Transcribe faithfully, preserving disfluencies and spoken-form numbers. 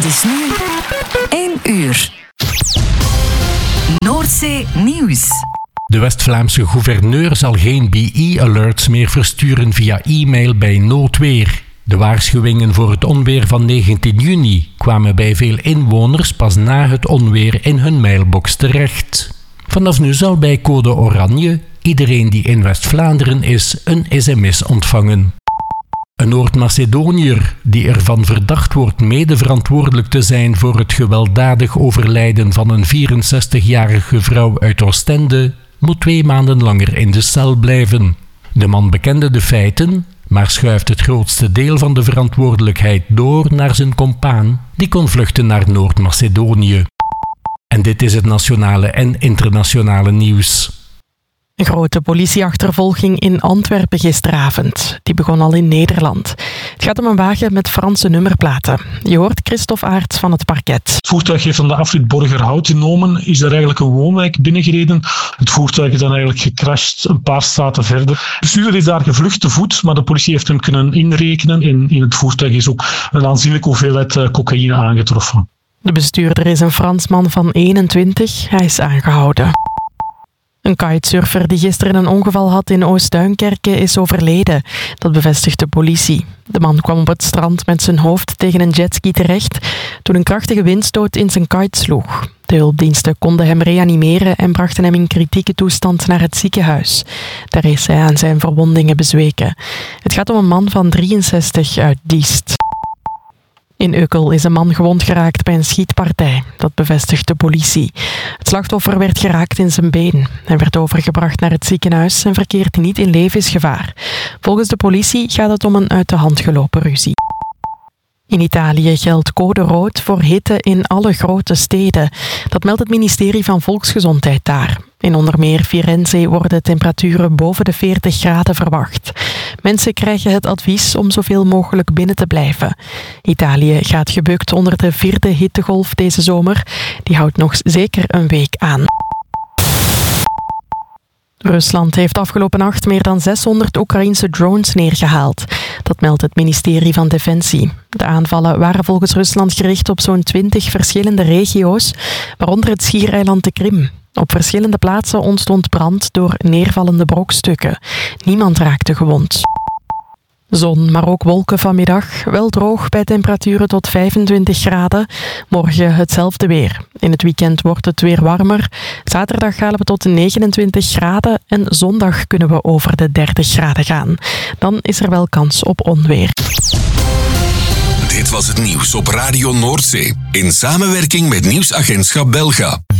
Het is nu één uur. Noordzee Nieuws. De West-Vlaamse gouverneur zal geen B E-alerts meer versturen via e-mail bij noodweer. De waarschuwingen voor het onweer van negentien juni kwamen bij veel inwoners pas na het onweer in hun mailbox terecht. Vanaf nu zal bij code oranje iedereen die in West-Vlaanderen is een sms ontvangen. Een Noord-Macedoniër die ervan verdacht wordt medeverantwoordelijk te zijn voor het gewelddadig overlijden van een vierenzestigjarige vrouw uit Oostende moet twee maanden langer in de cel blijven. De man bekende de feiten, maar schuift het grootste deel van de verantwoordelijkheid door naar zijn compaan, die kon vluchten naar Noord-Macedonië. En dit is het nationale en internationale nieuws. Een grote politieachtervolging in Antwerpen gisteravond. Die begon al in Nederland. Het gaat om een wagen met Franse nummerplaten. Je hoort Christophe Aerts van het parket. Het voertuig heeft van de afrit Borgerhout genomen, is er eigenlijk een woonwijk binnengereden. Het voertuig is dan eigenlijk gecrashed een paar straten verder. De bestuurder is daar gevlucht te voet, maar de politie heeft hem kunnen inrekenen. En in het voertuig is ook een aanzienlijke hoeveelheid cocaïne aangetroffen. De bestuurder is een Fransman van eenentwintig. Hij is aangehouden. Een kitesurfer die gisteren een ongeval had in Oost-Duinkerke is overleden. Dat bevestigt de politie. De man kwam op het strand met zijn hoofd tegen een jetski terecht toen een krachtige windstoot in zijn kite sloeg. De hulpdiensten konden hem reanimeren en brachten hem in kritieke toestand naar het ziekenhuis. Daar is hij aan zijn verwondingen bezweken. Het gaat om een man van drieënzestig uit Diest. In Ukkel is een man gewond geraakt bij een schietpartij. Dat bevestigt de politie. Het slachtoffer werd geraakt in zijn been. Hij werd overgebracht naar het ziekenhuis en verkeert niet in levensgevaar. Volgens de politie gaat het om een uit de hand gelopen ruzie. In Italië geldt code rood voor hitte in alle grote steden. Dat meldt het ministerie van Volksgezondheid daar. In onder meer Firenze worden temperaturen boven de veertig graden verwacht. Mensen krijgen het advies om zoveel mogelijk binnen te blijven. Italië gaat gebukt onder de vierde hittegolf deze zomer. Die houdt nog zeker een week aan. Rusland heeft afgelopen nacht meer dan zeshonderd Oekraïense drones neergehaald. Dat meldt het ministerie van Defensie. De aanvallen waren volgens Rusland gericht op zo'n twintig verschillende regio's, waaronder het schiereiland de Krim. Op verschillende plaatsen ontstond brand door neervallende brokstukken. Niemand raakte gewond. Zon, maar ook wolken vanmiddag. Wel droog bij temperaturen tot vijfentwintig graden. Morgen hetzelfde weer. In het weekend wordt het weer warmer. Zaterdag halen we tot negenentwintig graden en zondag kunnen we over de dertig graden gaan. Dan is er wel kans op onweer. Dit was het nieuws op Radio Noordzee in samenwerking met Nieuwsagentschap Belga.